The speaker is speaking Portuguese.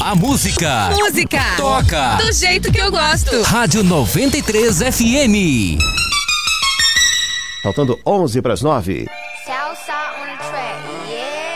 A música. Música. Toca. Do jeito que eu gosto. Rádio 93 FM. Faltando 11 para as 9. Salsa on the track, yeah.